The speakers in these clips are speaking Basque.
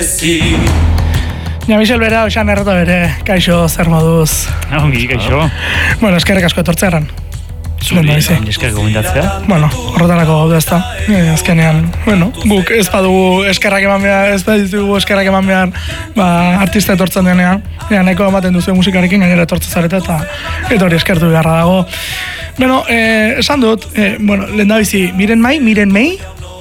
Ja, Michel bera, oxan errato bere, kaixo, zer moduz. Ongi, kaixo. Bueno, eskerrik asko etortzearan. Zuri, eskerrik gomendatzea. Bueno, horretarako gaude ez da. Azkenean, guk ez badugu eskerrak eman behar, ez baditugu eskerrak eman behar, artista etortzen denean. Nahiko ematen duzu musikarekin, gainera etortzen zarete eta hori eskertu beharra dago. Bueno, esan dut, lehen da bizi, Miren Mei? Miren Mei.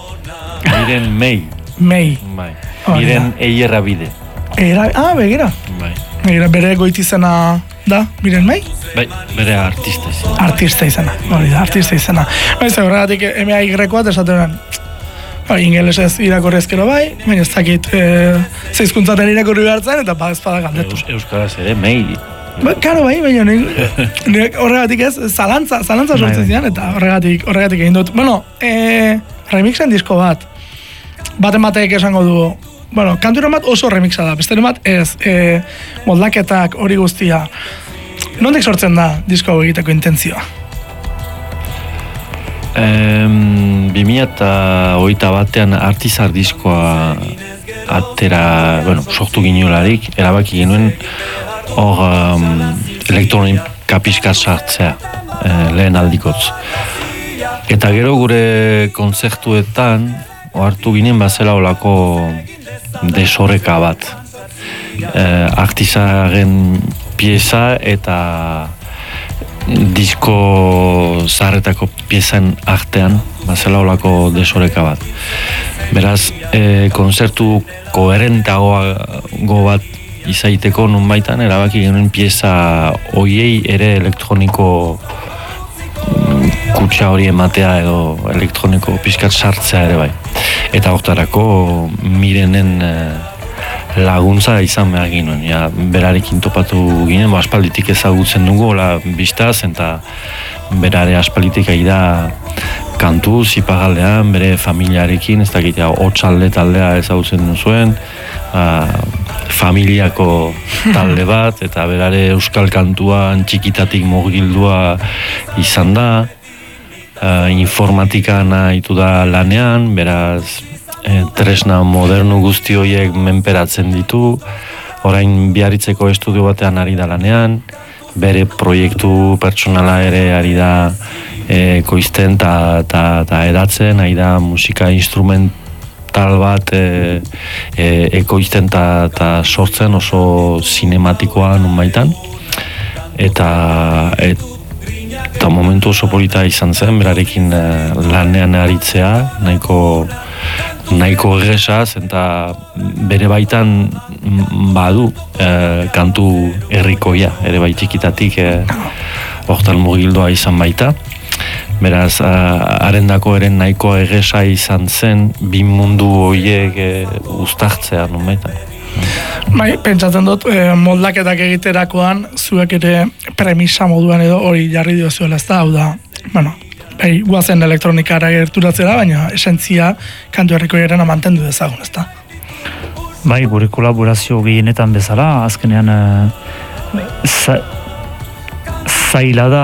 Mei. Bai. Miren Eierra bide. Begira. Bai. Begira, bere goitizena da, Miren Mei? Bai, bere artista izena. Artista izena. Baiz, horregatik MAY-koat esaten ingelesez irakorrezkero bai, baina ez dakit zeizkuntzaten irakorri behartzen eta ezpada galdetu. Euskaraz ere, Mei. Karo bai, baina horregatik ez, zalantza sortzen zidan eta horregatik egin dut. Bueno, remixen disko bat, baten batek esango du, kanturen bat oso remixa da, besteren bat ez, moldaketak hori guztia. Nondik sortzen da disko egiteko intentzioa? 2021an Artizar diskoa atera, sortu ginolarik, erabaki genuen hor elektronika pixkat sartzea, lehen aldikotz. Eta gero gure kontzertuetan hartu ginen bazela olako desoreka bat. Artizaren pieza eta disko zaharretako piezan artean bazela olako desoreka bat. Beraz, kontzertu koherentago bat izaiteko nunbaitan erabaki genuen pieza hoiei ere elektroniko kutsa hori ematea edo elektroniko pixkat sartzea ere bai. Eta hortarako Mirenen laguntza izan behar ginen. Berarekin topatu ginen, aspalditik ezagutzen dugu, biztaz, eta berare aspalditik da kantu, zipagaldean, bere familiarekin, ez dakit, hotxalde taldea ezagutzen zuen, familiako talde bat, eta berare euskal kantuan txikitatik murgildua izan da, informatikan nahitu da lanean, beraz, tresna modernu guzti horiek menperatzen ditu, orain Biarritzeko estudio batean ari da lanean, bere proiektu pertsonala ere ari da ekoizten eta edatzen, ari da musika instrumental bat ekoizten eta sortzen oso sinematikoa nunbaitan, eta momentu oso polita izan zen, berarekin lanean aritzea, nahiko egresaz, eta bere baitan badu kantu herrikoia, ere bai txikitatik hortan mugildoa izan baita. Beraz, harendako eren nahiko egesa izan zen, bi mundu horiek uztartzea nunbaitan. Bai, pentsatzen dut, moldaketak egiterakoan, zuek ere premisa moduan edo hori jarri diozuela, ez da, hau da, guazen elektronikara gerturatzera, baina esentzia kantu herrikoiaren mantendu dezagun, ez da? Bai, gure kolaborazio gehienetan bezala, azkenean zaila da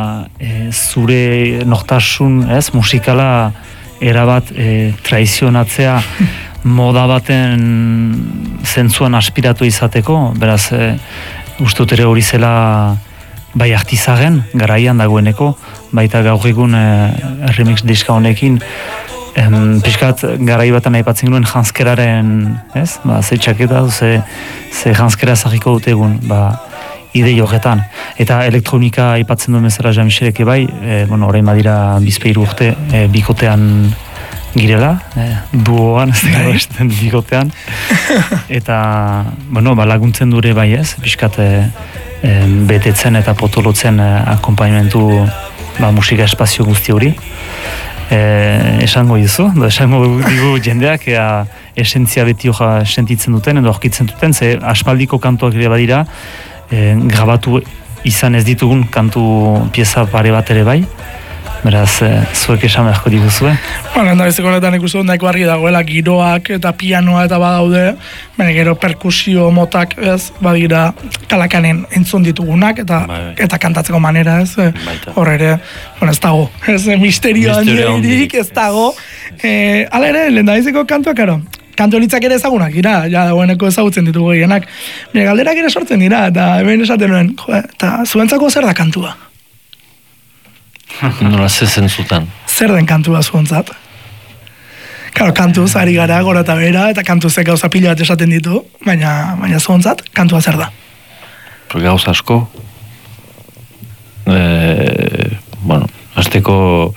zure nortasun, musikala erabat traizionatzea moda baten zentzuan aspiratu izateko, beraz, ustut ere hori zela bai Artizaren garaian dagoeneko, baita gaur egun remix diska honekin, pixkat garai batan aipatzen genuen janskeraren, ze txaketa, ze janskera zahiko dute egun, idei horretan. Eta elektronika aipatzen duen bezala Jean-Micheleke bai, orain badira bizpeiru urte bikotean girela, duoan, ez dago esten bikotean, eta, laguntzen dure bai ez, pixkat betetzen eta potolotzen akompainamentu musika espazio guzti hori. Esango digu jendeak esentzia beti hoja sentitzen duten edo aurkitzen duten, ze aspaldiko kantuak ere badira, grabatu izan ez ditugun kantu pieza pare bat ere bai, beraz, zuek esan beharko diguzue. Enda biziko honetan ikusten nahiko argi dagoela giroak eta pianoa eta badaude, baina gero perkusio motak badira kalakanen entzun ditugunak eta kantatzeko manera hor ere, ez dago, misterio handirik ez dago. Hala ere, lehen da biziko kantua, karo, kantu honitzak ere ezagunak dira, ja dagoeneko ezagutzen ditugu gehienak. Nire galderak ere sortzen dira, eta hemen esaten nuen, eta zuentzako zer da kantua? Nola zezen zutan. Zer den kantua zuentzat? Claro, kantuz ari gara, gora eta bera, eta kantuzek gauza pila bat esaten ditu, baina zuentzat, kantua zer da? Gauza asko. Bueno, azteko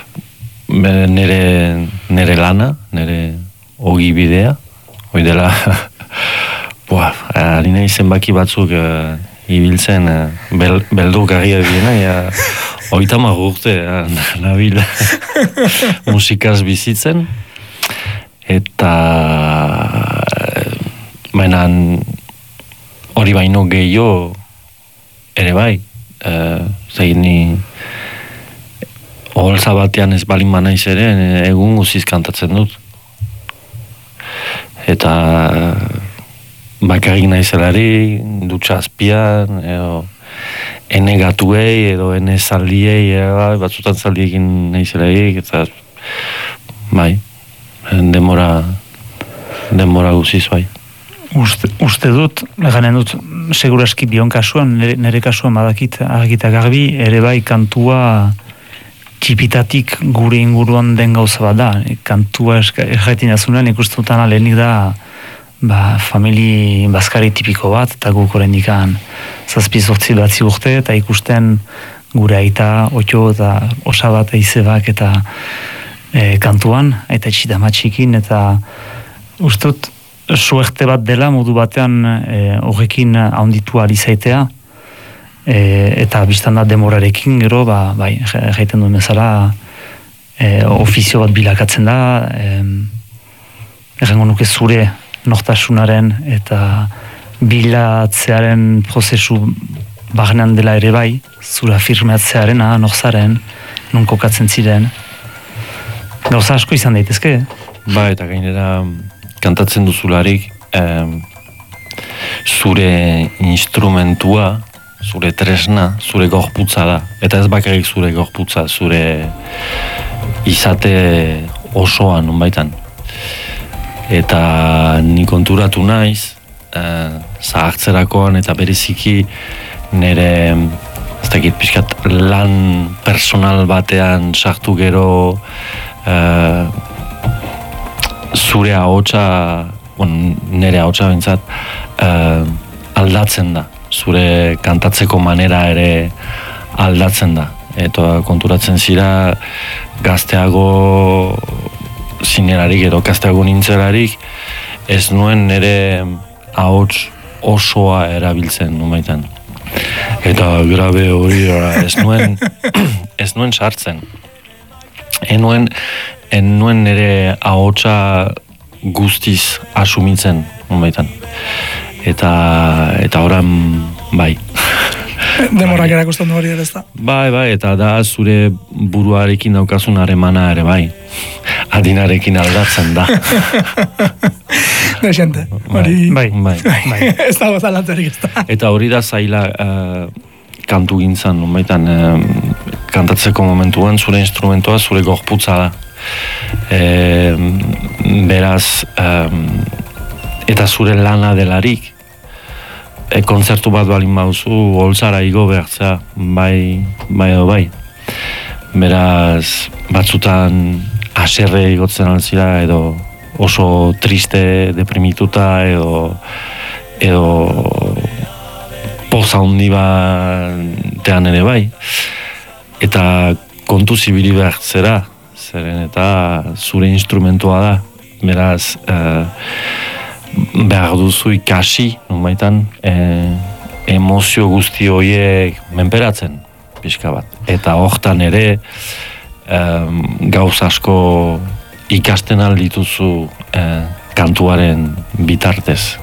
nere lana, nere ogi bidea, hoi dela, harina zenbaki batzuk ibiltzen, belduk agia diena, oitama urte nabil musikaz bizitzen, eta mainan hori baino gehiago ere bai, ni oholtza batean ez balin manaiz ere, egun guziz kantatzen dut. Eta bakarrik naizelari, dutxa azpian, edo ene gatuei, edo ene zaldiei, batzutan zaldiekin naizelari, eta bai, denbora guziz bai. Uste dut, ganen dut, seguraski bion kasuan, nire kasuan badakit argita garbi, ere bai kantua txipitatik gure inguruan den gauza bat da. Kantua erjaitin azunean ikustutan alenik da famili bazkari tipiko bat, eta guk orendikan 7-8 batzi urte, eta ikusten gure aita, otxo eta osabat eizebak eta kantuan, eta txitamatxikin, eta uste dut, suerte bat dela modu batean horrekin haunditu alizaitea, eta biztan da demorarekin gero, bai, jaiten duen bezala, ofizio bat bilakatzen da, errengo nuke zure nortasunaren eta bilatzearen prozesu bagnean dela ere bai, zura firmeatzearen, norzaren, non kokatzen ziren. Gauza asko izan daitezke. Ba, eta gainera kantatzen duzularik zure instrumentua, zure tresna, zure gorputza da. Eta ez bakarrik zure gorputza, zure izate osoa nonbaitan. Eta ni konturatu naiz, zahartzerakoan eta bereziki nire, ez dakit pixkat, lan personal batean sartu gero zure ahotsa, nire ahotsa bintzat, aldatzen da. Zure kantatzeko manera ere aldatzen da. Eta konturatzen zira gazteago zinerarik edo gazteago nintzerarik ez nuen nire ahots osoa erabiltzen numaitan. Eta grabe hori ez nuen sartzen. En nuen nire ahotsa guztiz asumitzen numaitan. Eta oran, bai. Demorak erakusten du hori ere ez da. Bai, eta da zure buruarekin daukazun haremana ere bai. Adinarekin aldatzen da. Dexente. Bai. Ez dago zalantzerik ez da. Eta hori da zaila kantu gintzan, baitan, kantatzeko momentuan zure instrumentoa zure gorputza da. Beraz, eta zure lana delarik, kontzertu bat balin bauzu, holtzara igo behartzea, bai edo bai. Beraz, batzutan haserre igotzen altzira, edo oso triste, deprimituta, edo poza handi batean ere bai. Eta kontu zibili behartzera, zeren eta zure instrumentua da. Beraz, behar duzu ikasi, nonbaitan, emozio guzti horiek menperatzen, pixka bat. Eta hortan ere, gauz asko ikasten aldituzu kantuaren bitartez.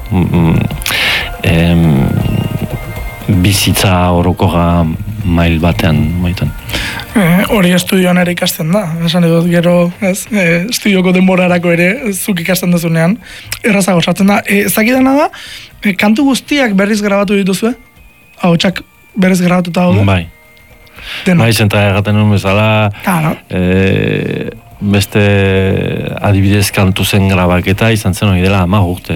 Bizitza orokoga mail batean, nonbaitan. Hori estudioan ere ikasten da, esan edot gero, estudioko denborarako ere, zuk ikasten duzunean, errazago sartzen da. Ezakidana da, kantu guztiak berriz grabatu dituzue? Ahotsak berriz grabatuta daude? Bai. Bai, zenta egaten nuen bezala, beste adibidez kantu zen grabaketa izan zen hori dela 10 urte.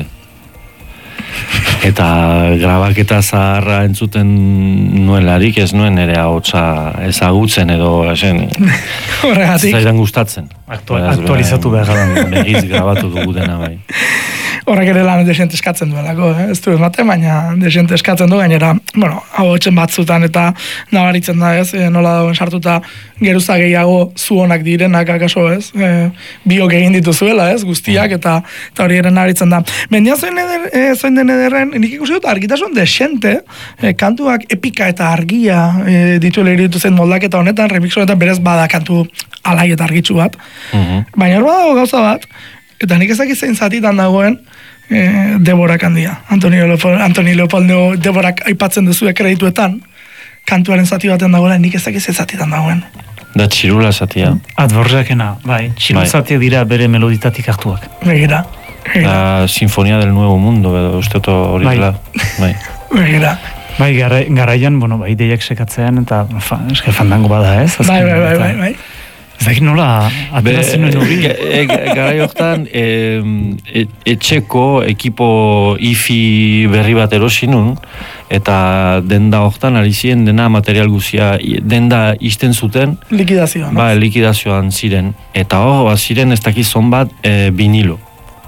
Eta grabaketa zaharra entzuten nuelarik ez nuen ere ahotsa ezagutzen edo esen Horregatik. zaidan gustatzen. Aktualizatu behar da. Begiz grabatu dugu dena bai. Horrek ere lan desente eskatzen duelako, ez du emate, baina desente eskatzen du gainera, bueno, ahotsen batzutan eta nabaritzen da, ez, nola dauen sartuta geruza gehiago zuonak direnak akaso, ez, biok egin dituzuela, ez, guztiak, eta hori ere nabaritzen da. Mendia zoin den ederren, nik ikusi dut argitasun desente, kantuak epika eta argia dituela iritu zen moldaketa honetan, remix honetan berez bada kantu alai eta argitsu bat, baina hor badago gauza bat, eta nik ezak zein zatitan dagoen Deborak handia. Antoni Leopoldo Deborak aipatzen duzu kredituetan, kantuaren zati baten dagoela, nik ezak zein zatitan dagoen. Da txirula zatia. Adborrakena, bai, txirula zatiak dira bere meloditatik hartuak. Begira. La Sinfonia del Nuevo Mundo, edo uste hori dela. Bai. Begira. Bai, garaian, bueno, bai, deiak sekatzean, eta eske fandango bada, ez? Bai. Ez dakit nola, aterazen nuen hori. Garai hortan, etxeko ekipo IFI berri bat erosi nun, eta denda hortan ari ziren dena material guzia, denda isten zuten. Likidazioan. Ba, likidazioan ziren. Eta hor, ziren ez dakizon bat vinilo.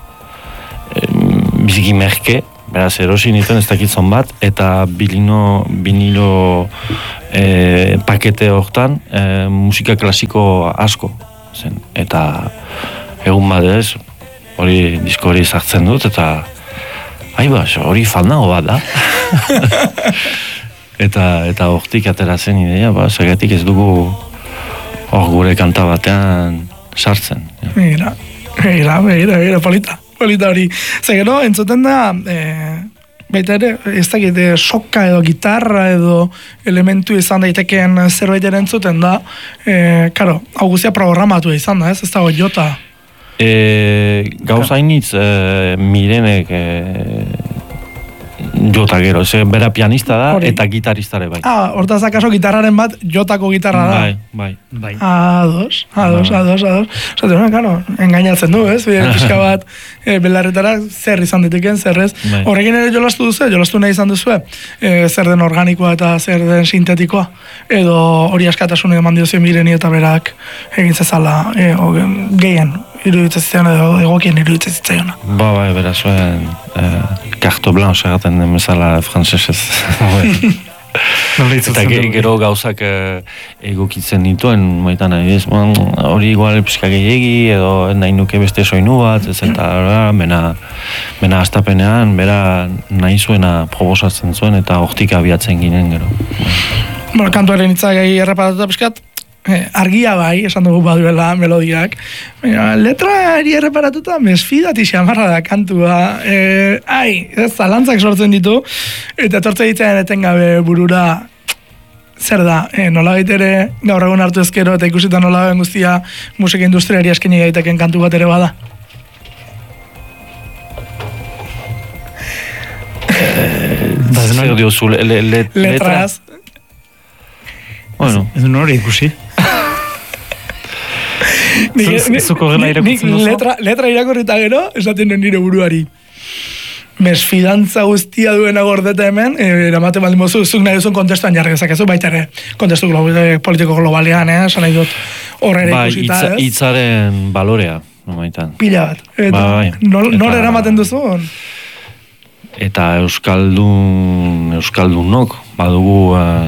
Biziki merke, beraz, erosi nituen ez dakizon bat, eta vinilo pakete hortan musika klasiko asko zen. Eta egun badez, hori disko hori zartzen dut, eta hori falnago bat da. eta hortik ateratzen ideia, zagatik ez dugu hor gure kanta batean sartzen. Begira, polita hori. Zegero, entzuten da, baita ere, ez dakit, soka edo gitarra edo elementu izan daitekeen zerbait ere entzuten da, karo, hau guztia programatu izan da, ez dago jota. Gauzainitz Mirenek jota gero, bera pianista da eta gitaristare bai. Hortaz akaso gitarraren bat jotako gitarra da. Bai. Ados. Zaten, karo, engainatzen du, ez? Pizka bat belarretara zer izan diteken, zer ez. Horrekin ere jolastu nahi izan duzue, zer den organikoa eta zer den sintetikoa, edo hori askatasun eman diozio Mireni eta berak egin zezala gehien iruditzen zitzaion edo egokien iruditzen zitzaiona. Bai, bera zuen carte blanche egaten den bezala frantsesez. Eta gero gauzak egokitzen dituen, maitan hori igual pixka gehiagi edo nahi nuke beste soinu bat, eta mena astapenean, bera nahi zuena proposatzen zuen eta hortik abiatzen ginen gero. Bueno, kantuaren hitzak errepatuta pixkat, argia bai, esan dugu baduela melodiak, letrari erreparatuta mesfidati xamarra da kantua, zalantzak sortzen ditu, eta etortzen ditzen etengabe burura, zer da, nolabait ere gaur egun hartu ezkero eta ikusita nolabait guztia musika industriari eskaini daiteken kantu bat ere bada. Zer diozu, letraz? Bueno. Ez du nori ikusi. Zuko gela irakurtzen duzu? Letra irakurrita gero, esaten nire buruari. Mesfidantza guztia duena gordeta hemen, eramate baldin mozu, zuk nahi duzun kontestuan jarri dezakezu, baita ere, kontestu politiko globalean, esan nahi dut horre ikusita, ez? Hitzaren balorea, nomaitan. Pila bat. Nor eramaten duzun? Eta euskaldunok, badugu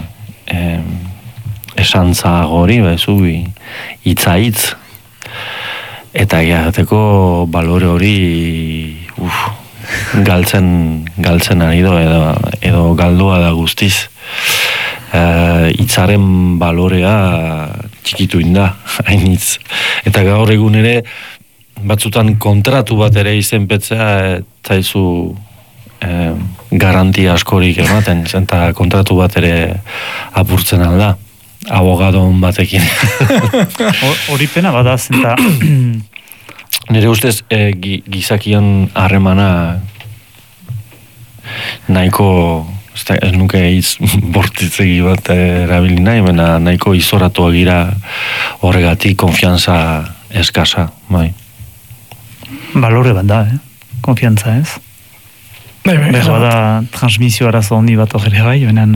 esantza gori, hitza-hitz, eta egiateko balore hori galtzen ari do, edo galdua da guztiz. Hitzaren balorea txikitu inda, hainitz. Eta gaur egun ere, batzutan kontratu bat ere izenpetzea, zaizu garantia askorik ematen, eta kontratu bat ere apurtzen alda. Abogadon batekin. Hori pena bada zenta. Nire ustez gizakion harremana nahiko, ez nuke hitz bortitzegi bat erabili nahi, nahiko izoratuak gira horregatik konfianza eskasa, bai. Balore bat da, konfiantza ez? Behar da transmisio arazo handi bat ere bai, benen...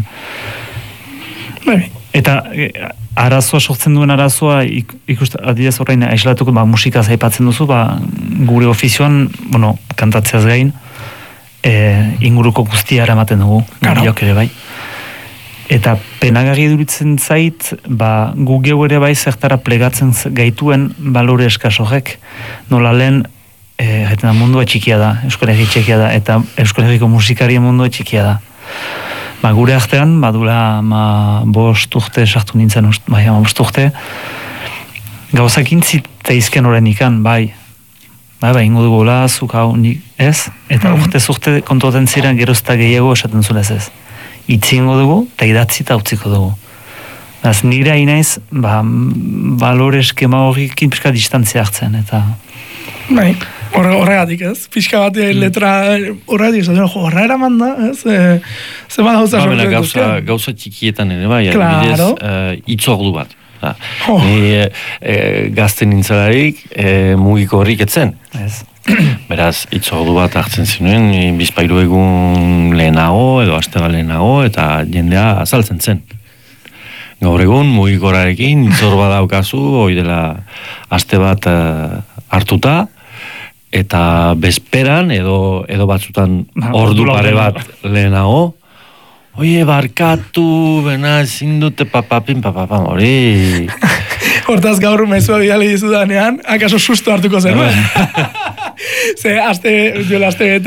Eta arazoa sortzen duen arazoa adidez horrein aislatuko musika zaipatzen duzu, gure ofizioan, kantatzeaz gain, inguruko guztia eramaten dugu, biok ere bai. Eta penagarri duritzen zait, gu geu ere bai zertara plegatzen gaituen balore eskaz horrek, nola lehen mundua txikia da, Euskal Herri txikia da, eta Euskal Herriko musikarien mundua txikia da. Gure artean, badula 5 urte sartu nintzen, 5 urte, gauzak intzitaizken horren ikan, bai, ingo dugu la, zuk hau, ez? Eta urte kontuaten ziren gerozta gehiago esaten zulez ez. Itzi ingo dugu, eta idatzi eta utziko dugu. Nire hainaiz, balore eskema horrekin pixka distantzia hartzen, eta... Bai, horregatik ez, pixka bat letra horregatik, horra eraman da, ez? Zema gauza sortzen. Gauza txikietan ere, bai, adibidez, itzordu bat. Ni gazten nintzelarik mugiko horrik etzen. Beraz, itzordu bat hartzen zinuen, bizpairu egun lehenago, edo aste bat lehenago, eta jendea azaltzen zen. Gaur egun, mugikorarekin, itzor bat daukazu, hoi dela aste bat hartuta, eta bezperan, edo batzutan ordu pare bat lehenago, oie, barkatu, bena, ezin dute papapin, hori... Hortaz gaur mezua bidali dizudanean, akaso susto hartuko zen, Ze, aste